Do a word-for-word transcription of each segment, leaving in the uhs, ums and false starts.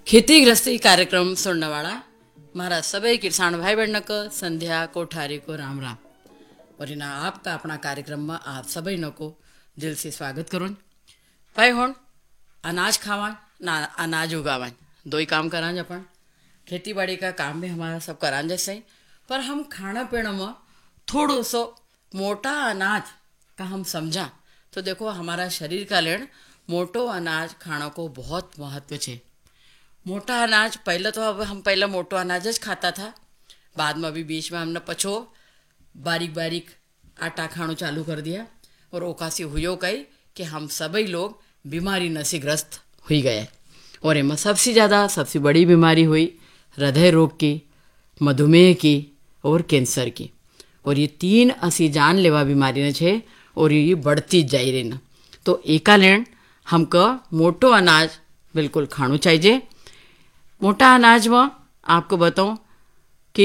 खेती गृहस्थी कार्यक्रम सुननेवाला मारा सभी किसान भाई बहन को संध्या कोठारी को राम राम। और इना आपका अपना कार्यक्रम में आप सभी न को दिल से स्वागत करूँ। भाई हों अनाज खावा ना अनाज उगावा दो ही काम करा अपन। खेती बाड़ी का काम भी हमारा सब करा जैसे, पर हम खाना पीना में थोड़ो सो मोटा अनाज का हम समझा तो देखो हमारा शरीर का लेन मोटो अनाज खाना को बहुत महत्व है। मोटा अनाज पहले तो अब हम पहले मोटो अनाज ज खाता था, बाद में अभी बीच में हमने पछो बारीक बारीक आटा खानो चालू कर दिया और ओकासी हुयो कही कि हम सभी लोग बीमारी नशे ग्रस्त हुई गए। और इनमें सबसे ज़्यादा सबसे बड़ी बीमारी हुई हृदय रोग की, मधुमेह की और कैंसर की। और ये तीन असी जानलेवा बीमारी ने छे और ये बढ़ती जाई रही न। तो एका लेन हमको मोटो अनाज बिल्कुल खानो चाहिए। मोटा अनाज में आपको बताऊं कि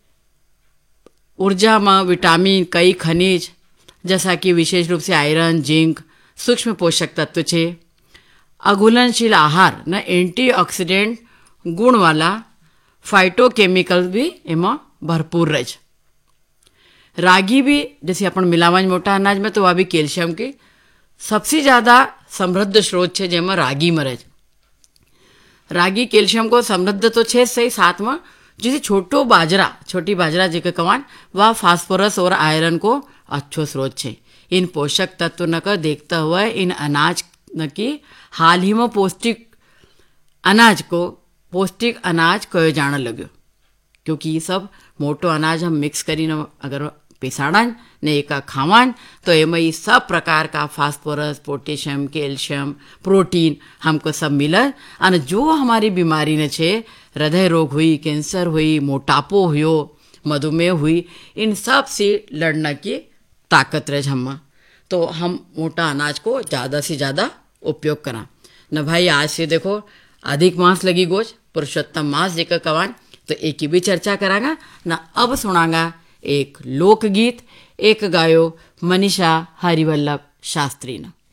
ऊर्जा में विटामिन कई खनिज जैसा कि विशेष रूप से आयरन, जिंक, सूक्ष्म पोषक तत्व छे। अघुलनशील आहार न एंटीऑक्सीडेंट गुण वाला फाइटोकेमिकल भी एમાં भरपूर रहे। रागी भी जैसे अपन मिलावन मोटा अनाज में तो वह भी कैल्शियम की सबसे ज़्यादा समृद्ध स्रोत है, जेमा रागी में रहे। रागी कैल्शियम को समृद्ध तो छे सही, साथ में जैसे छोटो बाजरा छोटी बाजरा जेके कवान वह फास्फोरस और आयरन को अच्छो स्रोत है। इन पोषक तत्व न का देखता हुआ इन अनाज न की हाल ही में पौष्टिक अनाज को पौष्टिक अनाज कहो जाने लग्यो, क्योंकि ये सब मोटो अनाज हम मिक्स करी अगर पिसाड़न ने एक खावन तो एम ये सब प्रकार का फास्फोरस, पोटेशियम, कैल्शियम, प्रोटीन हमको सब मिले। और जो हमारी बीमारी ने छे हृदय रोग हुई, कैंसर हुई, मोटापो हुयो, मधुमेह हुई, इन सब से लड़ने की ताकत रहे हम। तो हम मोटा अनाज को ज़्यादा से ज़्यादा उपयोग करा न भाई। आज से देखो अधिक मास लगी गोज पुरुषोत्तम मास जेकर कवान तो एक की भी चर्चा करांगा न। अब सुनांगा एक लोकगीत, एक गायो मनीषा हरिवल्लभ शास्त्री न।